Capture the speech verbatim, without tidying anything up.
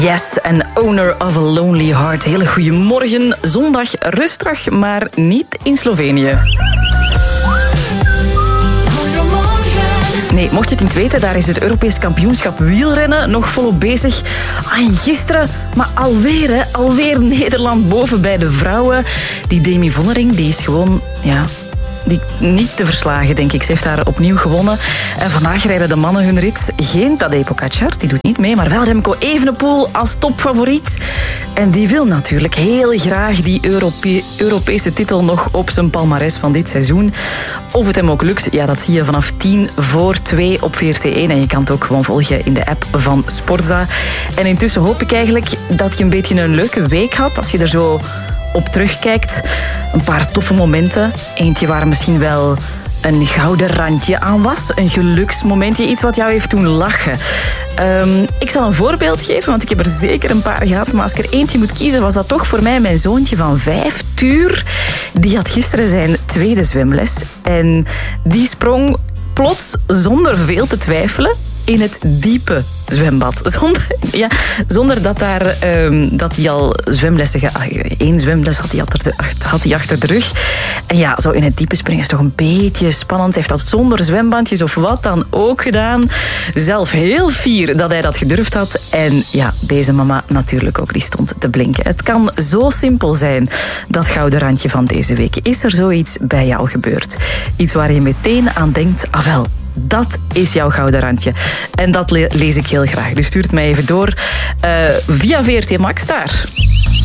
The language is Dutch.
Yes, an owner of a lonely heart. Hele goede morgen. Zondag rustig, maar niet in Slovenië. Nee, mocht je het niet weten, daar is het Europees kampioenschap wielrennen nog volop bezig. Ah, en gisteren, maar alweer, hè, alweer Nederland boven bij de vrouwen. Die Demi Vollering, die is gewoon, ja... Die niet te verslagen, denk ik. Ze heeft daar opnieuw gewonnen. En vandaag rijden de mannen hun rit. Geen Tadej Pogacar, die doet niet mee, maar wel Remco Evenepoel als topfavoriet. En die wil natuurlijk heel graag die Europe- Europese titel nog op zijn palmares van dit seizoen. Of het hem ook lukt, ja, dat zie je vanaf tien voor twee op V R T één. En je kan het ook gewoon volgen in de app van Sportza. En intussen hoop ik eigenlijk dat je een beetje een leuke week had. Als je er zo op terugkijkt. Een paar toffe momenten. Eentje waar misschien wel een gouden randje aan was. Een geluksmomentje. Iets wat jou heeft doen lachen. Um, ik zal een voorbeeld geven, want ik heb er zeker een paar gehad. Maar als ik er eentje moet kiezen, was dat toch voor mij mijn zoontje van vijf, Tuur. Die had gisteren zijn tweede zwemles. En die sprong plots, zonder veel te twijfelen, in het diepe zwembad. Zonder, ja, zonder dat, daar, um, dat hij al zwemlessen... Ge- Eén zwemles had hij, achter de, had hij achter de rug. En ja, zo in het diepe springen is toch een beetje spannend. Hij heeft dat zonder zwembandjes of wat dan ook gedaan. Zelf heel fier dat hij dat gedurfd had. En ja, deze mama natuurlijk ook, die stond te blinken. Het kan zo simpel zijn, dat gouden randje van deze week. Is er zoiets bij jou gebeurd? Iets waar je meteen aan denkt, ah wel, dat is jouw gouden randje. En dat le- lees ik heel graag. Dus stuur het mij even door uh, via V R T Max daar.